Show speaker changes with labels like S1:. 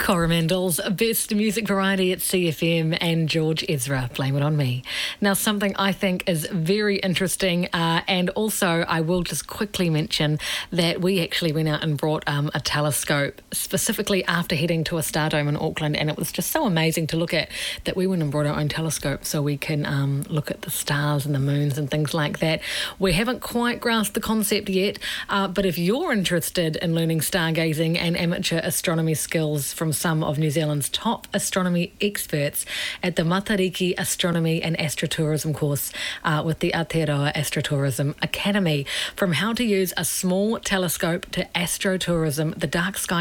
S1: Coromandel's Best Music Variety at CFM and George Ezra, Blame It On Me. Now, something I think is very interesting, and also I will just quickly mention that we actually went out and brought a telescope specifically after heading to a star dome in Auckland, and it was just so amazing to look at that we went and brought our own telescope so we can look at the stars and the moons and things like that. We haven't quite grasped the concept yet, but if you're interested in learning stargazing and amateur astronomy skills from some of New Zealand's top astronomy experts at the Matariki Astronomy and Astrotourism course with the Aotearoa Astrotourism Academy. From how to use a small telescope to astrotourism, the dark sky